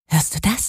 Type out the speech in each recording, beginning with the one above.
Hörst du das?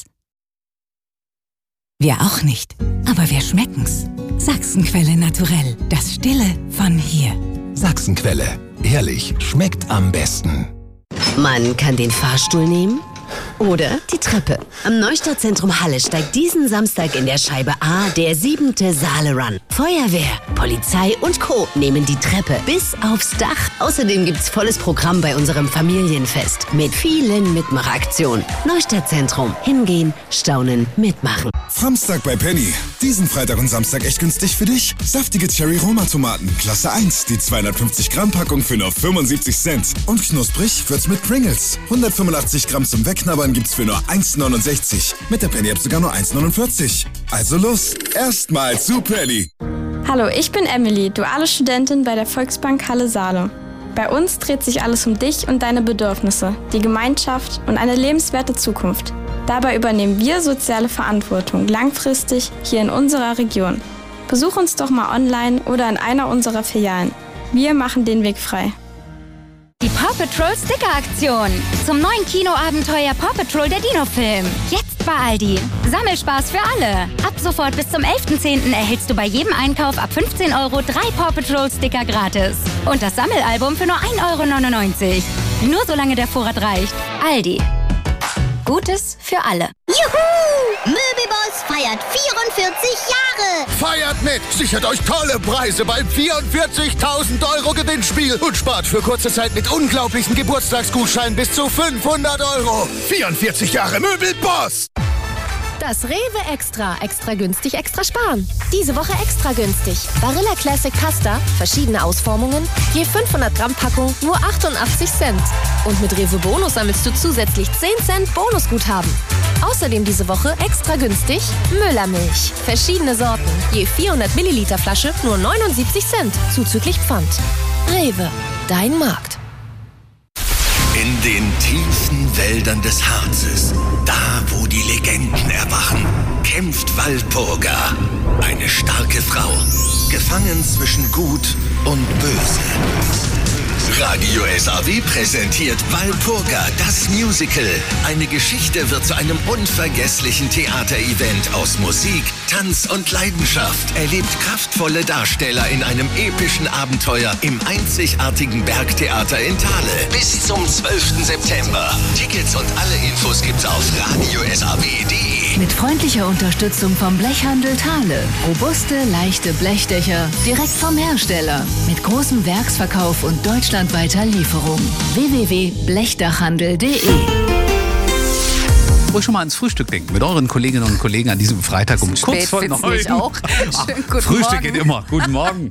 Wir auch nicht, aber wir schmecken's. Sachsenquelle naturell, das Stille von hier. Sachsenquelle, ehrlich, schmeckt am besten. Man kann den Fahrstuhl nehmen oder die Treppe. Am Neustadtzentrum Halle steigt diesen Samstag in der Scheibe A der 7. Saale-Run. Feuerwehr, Polizei und Co. nehmen die Treppe bis aufs Dach. Außerdem gibt's volles Programm bei unserem Familienfest mit vielen Mitmachaktionen. Neustadtzentrum. Hingehen, staunen, mitmachen. Samstag bei Penny. Diesen Freitag und Samstag echt günstig für dich. Saftige Cherry-Roma-Tomaten, Klasse 1. Die 250 Gramm Packung für nur 75 Cent. Und knusprig wird's mit Pringles. 185 Gramm zum Wegknabbern gibt's für nur 1,69. Mit der Penny-App sogar nur 1,49. Also los, erstmal zu Penny. Hallo, ich bin Emily, duale Studentin bei der Volksbank Halle Saale. Bei uns dreht sich alles um dich und deine Bedürfnisse, die Gemeinschaft und eine lebenswerte Zukunft. Dabei übernehmen wir soziale Verantwortung langfristig hier in unserer Region. Besuch uns doch mal online oder in einer unserer Filialen. Wir machen den Weg frei. Die Paw Patrol Sticker-Aktion. Zum neuen Kinoabenteuer Paw Patrol der Dino-Film. Jetzt bei Aldi. Sammelspaß für alle. Ab sofort bis zum 11.10. erhältst du bei jedem Einkauf ab 15 € 3 Paw Patrol Sticker gratis. Und das Sammelalbum für nur 1,99 €. Nur solange der Vorrat reicht. Aldi. Gutes für alle. Juhu! Möbelboss feiert 44 Jahre! Feiert mit! Sichert euch tolle Preise beim 44.000 € Gewinnspiel und spart für kurze Zeit mit unglaublichen Geburtstagsgutscheinen bis zu 500 €. 44 Jahre Möbelboss! Das Rewe Extra. Extra günstig, extra sparen. Diese Woche extra günstig. Barilla Classic Pasta, verschiedene Ausformungen, je 500 Gramm Packung, nur 88 Cent. Und mit Rewe Bonus sammelst du zusätzlich 10 Cent Bonusguthaben. Außerdem diese Woche extra günstig Müllermilch. Verschiedene Sorten, je 400 Milliliter Flasche, nur 79 Cent, zuzüglich Pfand. Rewe, dein Markt. In den tiefen Wäldern des Harzes, da wo die Legenden erwachen, kämpft Walpurga, eine starke Frau, gefangen zwischen Gut und Böse. Radio SAW präsentiert Walpurga, das Musical. Eine Geschichte wird zu einem unvergesslichen Theaterevent aus Musik, Tanz und Leidenschaft. Erlebt kraftvolle Darsteller in einem epischen Abenteuer im einzigartigen Bergtheater in Thale. Bis zum 12. September. Tickets und alle Infos gibt's auf radiosaw.de. Mit freundlicher Unterstützung vom Blechhandel Thale. Robuste, leichte Blechdächer direkt vom Hersteller. Mit großem Werksverkauf und deutschlandweiter Lieferung. www.blechdachhandel.de. Ruhig schon mal ans Frühstück denken mit euren Kolleginnen und Kollegen an diesem Freitag um kurz vor 9. Auch. Schönen guten Frühstück Morgen. geht immer. Guten Morgen.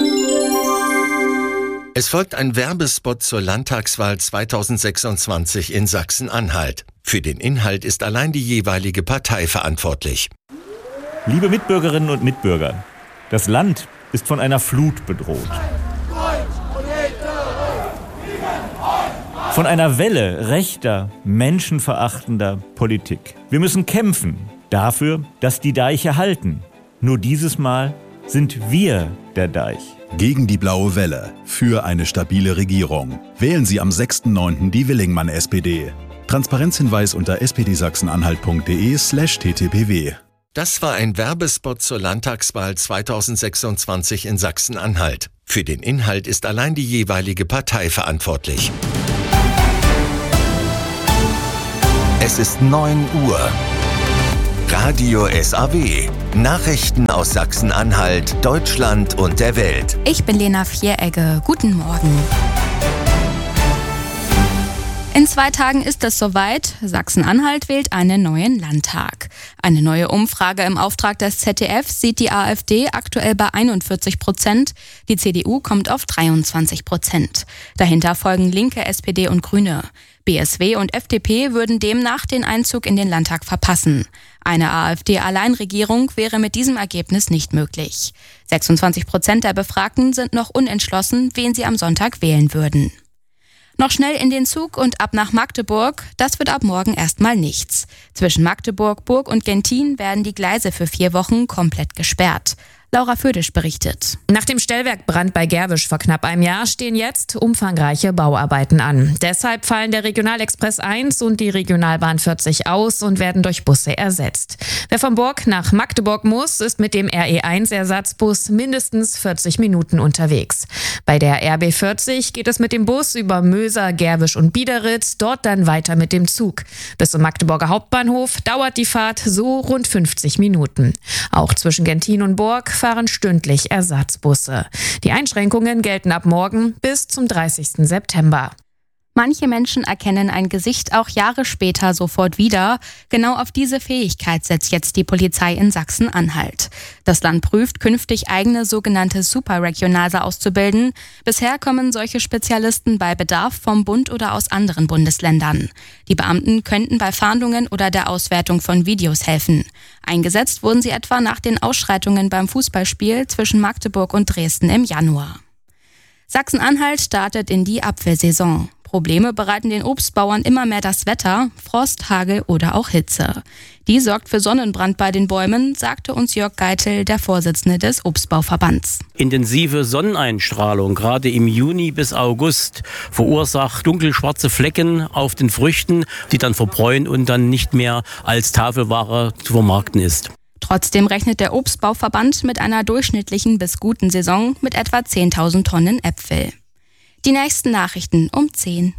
Es folgt ein Werbespot zur Landtagswahl 2026 in Sachsen-Anhalt. Für den Inhalt ist allein die jeweilige Partei verantwortlich. Liebe Mitbürgerinnen und Mitbürger, das Land ist von einer Flut bedroht. Von einer Welle rechter, menschenverachtender Politik. Wir müssen kämpfen dafür, dass die Deiche halten. Nur dieses Mal sind wir der Deich. Gegen die blaue Welle. Für eine stabile Regierung. Wählen Sie am 6.9. die Willingmann-SPD. Transparenzhinweis unter spdsachsenanhalt.de/ttpw. Das war ein Werbespot zur Landtagswahl 2026 in Sachsen-Anhalt. Für den Inhalt ist allein die jeweilige Partei verantwortlich. Es ist 9 Uhr. Radio SAW. Nachrichten aus Sachsen-Anhalt, Deutschland und der Welt. Ich bin Lena Vieregge. Guten Morgen. In 2 Tagen ist es soweit. Sachsen-Anhalt wählt einen neuen Landtag. Eine neue Umfrage im Auftrag des ZDF sieht die AfD aktuell bei 41%. Die CDU kommt auf 23%. Dahinter folgen Linke, SPD und Grüne. BSW und FDP würden demnach den Einzug in den Landtag verpassen. Eine AfD-Alleinregierung wäre mit diesem Ergebnis nicht möglich. 26% der Befragten sind noch unentschlossen, wen sie am Sonntag wählen würden. Noch schnell in den Zug und ab nach Magdeburg, das wird ab morgen erstmal nichts. Zwischen Magdeburg, Burg und Gentin werden die Gleise für 4 Wochen komplett gesperrt. Laura Födisch berichtet. Nach dem Stellwerkbrand bei Gerwisch vor knapp einem Jahr stehen jetzt umfangreiche Bauarbeiten an. Deshalb fallen der Regionalexpress 1 und die Regionalbahn 40 aus und werden durch Busse ersetzt. Wer von Bork nach Magdeburg muss, ist mit dem RE1-Ersatzbus mindestens 40 Minuten unterwegs. Bei der RB 40 geht es mit dem Bus über Möser, Gerwisch und Biederitz, dort dann weiter mit dem Zug. Bis zum Magdeburger Hauptbahnhof dauert die Fahrt so rund 50 Minuten. Auch zwischen Gentin und Bork fahren stündlich Ersatzbusse. Die Einschränkungen gelten ab morgen bis zum 30. September. Manche Menschen erkennen ein Gesicht auch Jahre später sofort wieder. Genau auf diese Fähigkeit setzt jetzt die Polizei in Sachsen-Anhalt. Das Land prüft, künftig eigene sogenannte Superregionale auszubilden. Bisher kommen solche Spezialisten bei Bedarf vom Bund oder aus anderen Bundesländern. Die Beamten könnten bei Fahndungen oder der Auswertung von Videos helfen. Eingesetzt wurden sie etwa nach den Ausschreitungen beim Fußballspiel zwischen Magdeburg und Dresden im Januar. Sachsen-Anhalt startet in die Apfelsaison. Probleme bereiten den Obstbauern immer mehr das Wetter, Frost, Hagel oder auch Hitze. Die sorgt für Sonnenbrand bei den Bäumen, sagte uns Jörg Geitel, der Vorsitzende des Obstbauverbands. Intensive Sonneneinstrahlung, gerade im Juni bis August, verursacht dunkelschwarze Flecken auf den Früchten, die dann verbräunen und dann nicht mehr als Tafelware zu vermarkten ist. Trotzdem rechnet der Obstbauverband mit einer durchschnittlichen bis guten Saison mit etwa 10.000 Tonnen Äpfel. Die nächsten Nachrichten um 10.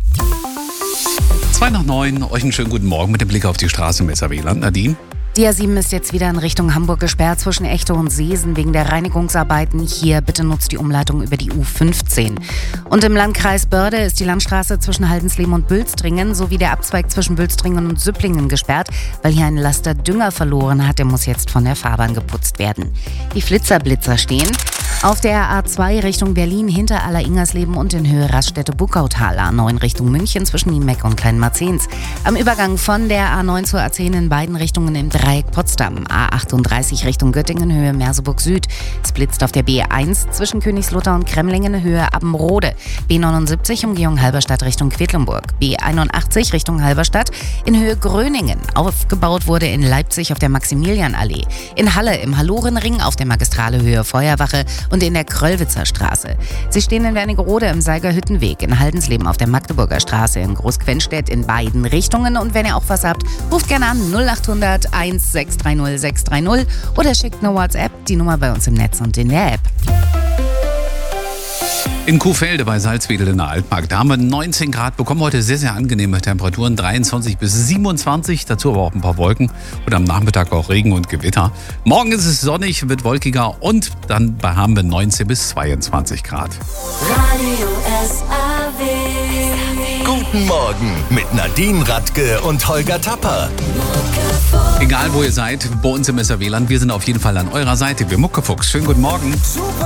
8:02, euch einen schönen guten Morgen mit dem Blick auf die Straße im SAW-Land. Nadine? Die A7 ist jetzt wieder in Richtung Hamburg gesperrt zwischen Echte und Seesen wegen der Reinigungsarbeiten. Hier bitte nutzt die Umleitung über die U15. Und im Landkreis Börde ist die Landstraße zwischen Haldensleben und Bülstringen sowie der Abzweig zwischen Bülstringen und Süpplingen gesperrt, weil hier ein Laster Dünger verloren hat. Der muss jetzt von der Fahrbahn geputzt werden. Die Flitzer-Blitzer stehen auf der A2 Richtung Berlin hinter Aller-Ingersleben und in Höhe Raststätte-Buckautal. A9 Richtung München zwischen Niemeck und Kleinmarzens. Am Übergang von der A9 zur A10 in beiden Richtungen im Dreieck Potsdam. A38 Richtung Göttingen Höhe Merseburg Süd. Es blitzt auf der B1 zwischen Königslutter und Kremlingen Höhe Abbenrode. B79 Umgehung Halberstadt Richtung Quedlinburg. B81 Richtung Halberstadt in Höhe Gröningen. Aufgebaut wurde in Leipzig auf der Maximilianallee. In Halle im Hallorenring auf der Magistrale Höhe Feuerwache und in der Kröllwitzer Straße. Sie stehen in Wernigerode im Seigerhüttenweg, in Haldensleben auf der Magdeburger Straße, in Großquenstedt in beiden Richtungen. Und wenn ihr auch was habt, ruft gerne an 0800 1630 630 oder schickt eine WhatsApp, die Nummer bei uns im Netz und in der App. In Kuhfelde bei Salzwedel in der Altmark, da haben wir 19 Grad bekommen. Heute sehr, sehr angenehme Temperaturen, 23 bis 27. Dazu aber auch ein paar Wolken und am Nachmittag auch Regen und Gewitter. Morgen ist es sonnig, wird wolkiger und dann haben wir 19 bis 22 Grad. Radio SAW. Guten Morgen mit Nadine Radke und Holger Tapper. Egal wo ihr seid, bei uns im SAW-Land, wir sind auf jeden Fall an eurer Seite. Wir Muckefuchs. Schönen guten Morgen.